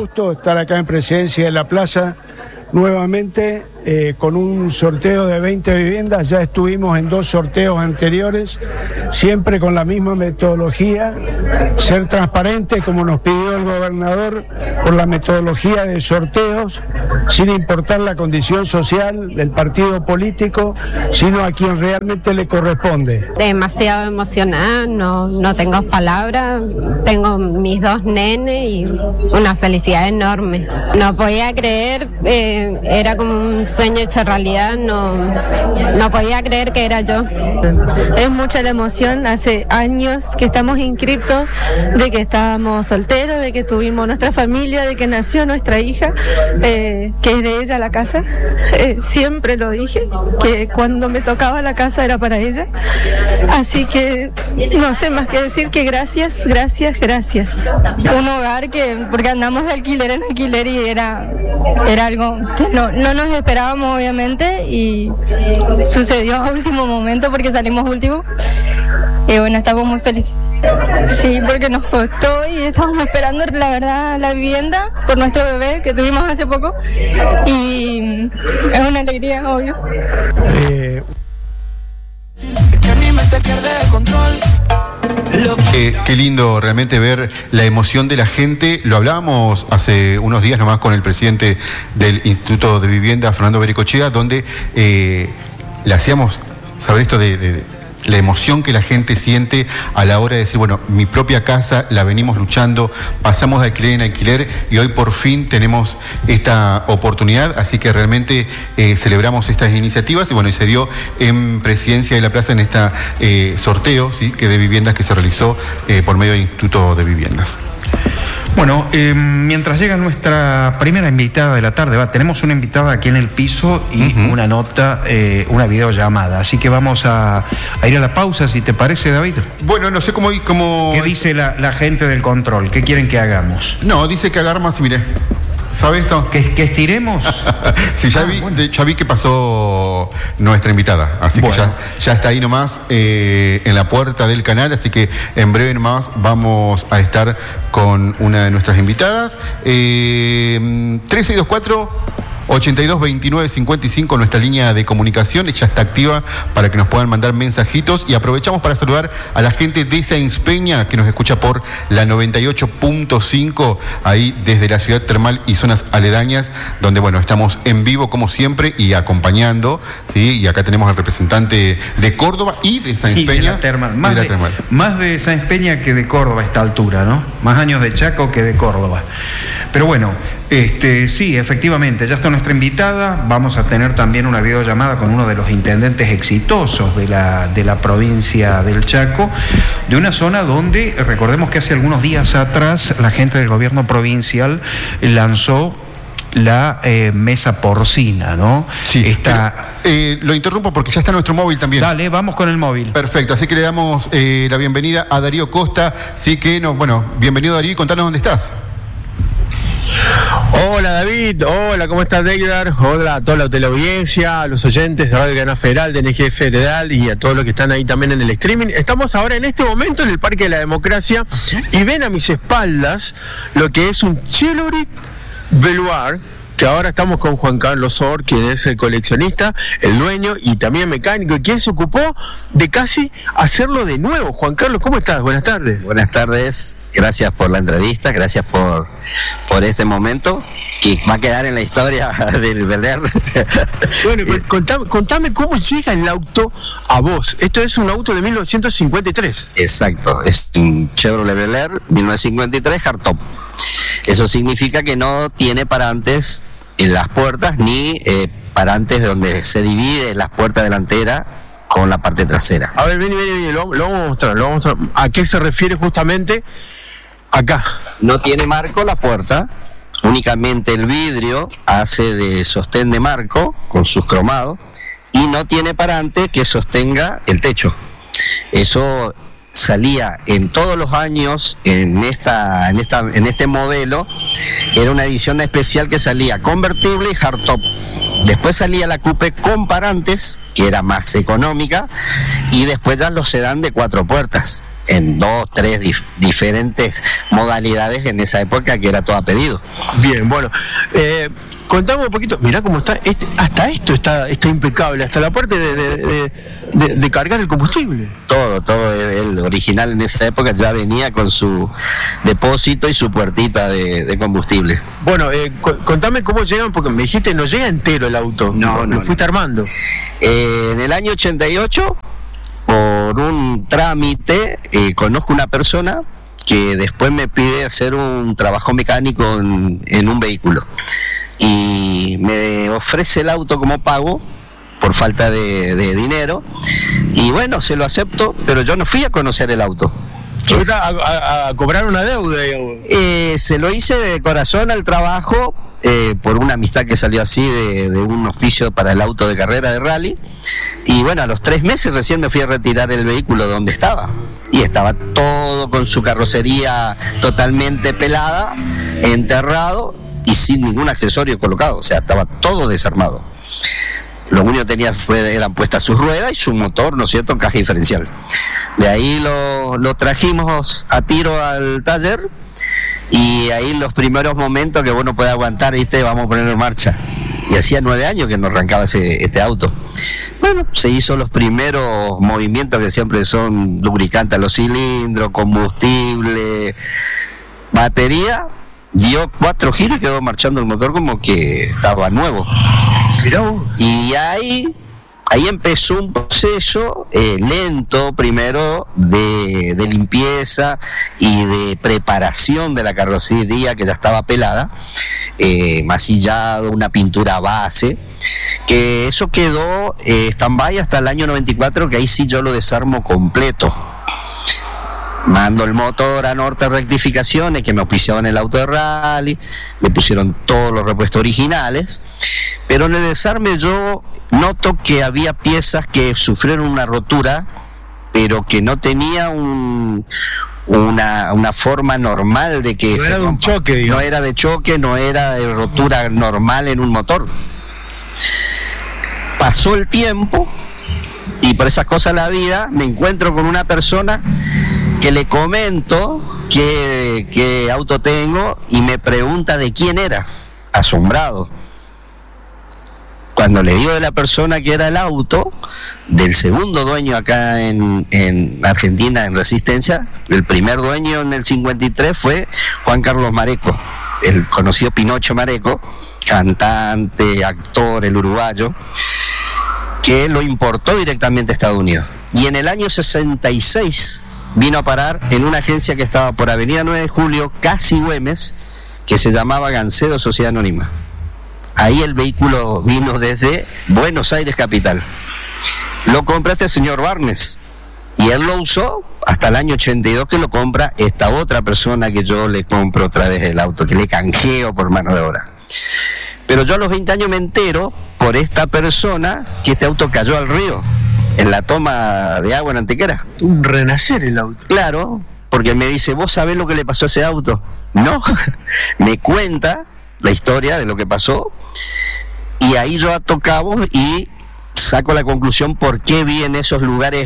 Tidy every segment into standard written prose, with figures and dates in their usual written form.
gusto estar acá en Presidencia de la Plaza nuevamente con un sorteo de 20 viviendas. Ya estuvimos en 2 sorteos anteriores, siempre con la misma metodología, ser transparente como nos pidió el gobernador, con la metodología de sorteos, sin importar la condición social del partido político, sino a quien realmente le corresponde. Demasiado emocionada, no tengo palabras, tengo mis 2 nenes y una felicidad enorme. No podía creer, era como un sueño hecho realidad, no podía creer que era yo. Es mucha la emoción, hace años que estamos inscriptos, de que estábamos solteros, de que tuvimos nuestra familia, de que nació nuestra hija, que es de ella la casa. Siempre lo dije, que cuando me tocaba la casa era para ella. Así que no sé más que decir que gracias, gracias, gracias. Un hogar porque andamos de alquiler en alquiler y era algo que no nos esperábamos, obviamente, y sucedió a último momento porque salimos último. Y bueno, estamos muy felices. Sí, porque nos costó y estábamos esperando, la verdad, la vivienda por nuestro bebé que tuvimos hace poco. Y es una alegría, obvio. Qué lindo realmente ver la emoción de la gente. Lo hablábamos hace unos días nomás con el presidente del Instituto de Vivienda, Fernando Bericochea, donde le hacíamos saber esto de la emoción que la gente siente a la hora de decir, bueno, mi propia casa la venimos luchando, pasamos de alquiler en alquiler y hoy por fin tenemos esta oportunidad, así que realmente celebramos estas iniciativas y bueno, y se dio en Presidencia de la Plaza en esta sorteo, ¿sí?, que de viviendas que se realizó por medio del Instituto de Viviendas. Bueno, mientras llega nuestra primera invitada de la tarde, tenemos una invitada aquí en el piso y una nota, una videollamada. Así que vamos a ir a la pausa, si te parece, David. Bueno, no sé cómo... ¿Qué dice la gente del control? ¿Qué quieren que hagamos? No, dice que agarmas y mire... ¿Sabes esto? ¿Que estiremos? Sí, ya vi que pasó nuestra invitada, así bueno, que ya está ahí nomás en la puerta del canal, así que en breve nomás vamos a estar con una de nuestras invitadas. 3624 822955, nuestra línea de comunicación, ya está activa para que nos puedan mandar mensajitos, y aprovechamos para saludar a la gente de Sáenz Peña que nos escucha por la 98.5 ahí desde la ciudad termal y zonas aledañas, donde bueno, estamos en vivo como siempre y acompañando, ¿sí? Y acá tenemos al representante de Córdoba y de Sáenz Peña. De la termal. Más de Sáenz Peña que de Córdoba a esta altura, ¿no? Más años de Chaco que de Córdoba. Pero bueno, sí, efectivamente, ya está nuestra invitada. Vamos a tener también una videollamada con uno de los intendentes exitosos de la provincia del Chaco, de una zona donde, recordemos que hace algunos días atrás, la gente del gobierno provincial lanzó la mesa porcina, ¿no? Sí. Lo interrumpo porque ya está nuestro móvil también. Dale, vamos con el móvil. Perfecto, así que le damos la bienvenida a Darío Costa. Así que, bienvenido Darío, y contanos dónde estás. Hola David, hola, ¿cómo estás Deidar? Hola a toda la teleaudiencia, a los oyentes de Radio Cadena Federal, de Energía Federal y a todos los que están ahí también en el streaming. Estamos ahora en este momento en el Parque de la Democracia y ven a mis espaldas lo que es un Chevrolet Velour, que ahora estamos con Juan Carlos Sor, quien es el coleccionista, el dueño y también mecánico, y quien se ocupó de casi hacerlo de nuevo. Juan Carlos, ¿cómo estás? Buenas tardes. Buenas tardes, gracias por la entrevista, gracias por este momento, que va a quedar en la historia del Bel Air. Bueno, contame cómo llega el auto a vos. Esto es un auto de 1953. Exacto, es un Chevrolet Bel Air 1953 hardtop. Eso significa que no tiene parantes en las puertas ni parantes donde se divide las puertas delanteras con la parte trasera. A ver, vení, lo vamos a mostrar, ¿A qué se refiere justamente acá? No tiene marco la puerta, únicamente el vidrio hace de sostén de marco con sus cromados y no tiene parante que sostenga el techo. Eso salía en todos los años en este modelo. Era una edición especial que salía convertible y hardtop. Después salía la coupé con parantes, que era más económica, y después ya los sedán de 4 puertas. en 2, 3 diferentes modalidades en esa época, que era todo a pedido. Bien, bueno, contame un poquito, mirá cómo está, hasta esto está impecable, hasta la parte de cargar el combustible. Todo el original en esa época ya venía con su depósito y su puertita de combustible. Bueno, contame cómo llegan, porque me dijiste no llega entero el auto, lo fuiste armando. En el año 88, por un trámite, conozco una persona que después me pide hacer un trabajo mecánico en un vehículo y me ofrece el auto como pago por falta de dinero, y bueno, se lo acepto, pero yo no fui a conocer el auto. A cobrar una deuda, digamos. Se lo hice de corazón al trabajo, por una amistad que salió así de un oficio para el auto de carrera de rally, y bueno, a los 3 meses recién me fui a retirar el vehículo donde estaba, y estaba todo con su carrocería totalmente pelada, enterrado y sin ningún accesorio colocado, o sea, estaba todo desarmado. Lo único que tenía eran puestas sus ruedas y su motor, ¿no es cierto?, caja diferencial. De ahí lo trajimos a tiro al taller, y ahí los primeros momentos que bueno puede aguantar, ¿viste? Vamos a ponerlo en marcha. Y hacía 9 años que no arrancaba este auto. Bueno, se hizo los primeros movimientos que siempre son lubricante a los cilindros, combustible, batería. Dio 4 giros y quedó marchando el motor como que estaba nuevo. Y ahí empezó un proceso lento, primero de limpieza y de preparación de la carrocería, que ya estaba pelada, masillado, una pintura base, que eso quedó stand-by hasta el año 94, que ahí sí yo lo desarmo completo. Mando el motor a Norte Rectificaciones, que me auspiciaban el auto de rally, le pusieron todos los repuestos originales, pero en el desarme yo noto que había piezas que sufrieron una rotura, pero que no tenía una forma normal de que no era de un choque, digamos. No era de choque, no era de rotura normal en un motor. Pasó el tiempo y por esas cosas de la vida me encuentro con una persona que le comento qué auto tengo y me pregunta de quién era, asombrado. Cuando le digo de la persona que era el auto, del segundo dueño acá en Argentina, en Resistencia, el primer dueño en el 53 fue Juan Carlos Mareco, el conocido Pinocho Mareco, cantante, actor, el uruguayo, que lo importó directamente a Estados Unidos. Y en el año 66 vino a parar en una agencia que estaba por Avenida 9 de Julio, casi Güemes, que se llamaba Gancedo Sociedad Anónima. Ahí el vehículo vino desde Buenos Aires capital. Lo compra este señor Barnes y él lo usó hasta el año 82, que lo compra esta otra persona que yo le compro otra vez el auto, que le canjeo por mano de obra. Pero yo a los 20 años me entero por esta persona que este auto cayó al río en la toma de agua en Antequera. Un renacer el auto. Claro, porque me dice, ¿vos sabés lo que le pasó a ese auto? No, me cuenta la historia de lo que pasó, y ahí yo ato cabos y saco la conclusión por qué vi en esos lugares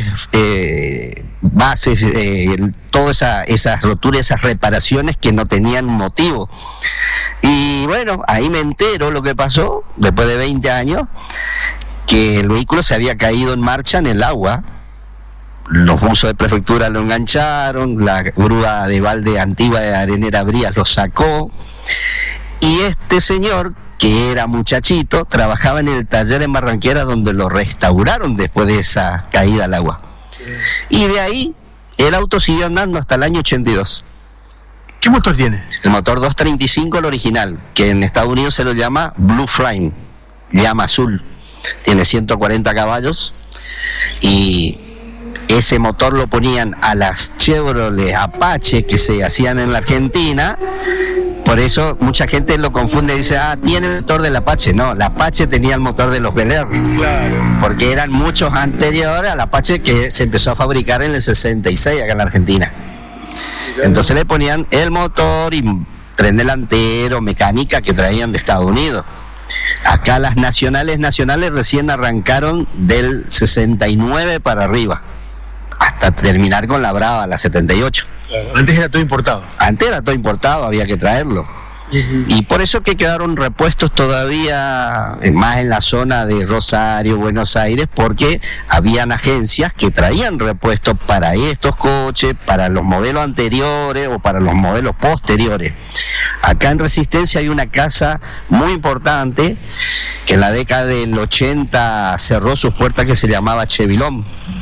bases, todas esas roturas, esas reparaciones que no tenían motivo. Y bueno, ahí me entero lo que pasó después de 20 años, que el vehículo se había caído en marcha en el agua. Los buzos de prefectura lo engancharon, la grúa de balde antigua de Arenera Brías lo sacó, y este señor, que era muchachito, trabajaba en el taller en Barranquera, donde lo restauraron después de esa caída al agua. Y de ahí el auto siguió andando hasta el año 82. ¿Qué motor tiene? El motor 235, el original, que en Estados Unidos se lo llama Blue Flame, llama azul. Tiene 140 caballos y ese motor lo ponían a las Chevrolet Apache que se hacían en la Argentina. Por eso mucha gente lo confunde y dice, tiene el motor del Apache. No, la Apache tenía el motor de los Bel Air. Claro. Porque eran muchos anteriores al Apache, que se empezó a fabricar en el 66 acá en la Argentina. Entonces le ponían el motor y tren delantero, mecánica que traían de Estados Unidos. Acá las nacionales recién arrancaron del 69 para arriba. hasta terminar con la Brava, la 78. Antes era todo importado. Antes era todo importado, había que traerlo. Y por eso que quedaron repuestos todavía más en la zona de Rosario, Buenos Aires, porque habían agencias que traían repuestos para estos coches, para los modelos anteriores o para los modelos posteriores. Acá en Resistencia hay una casa muy importante que en la década del 80 cerró sus puertas, que se llamaba Chevilón.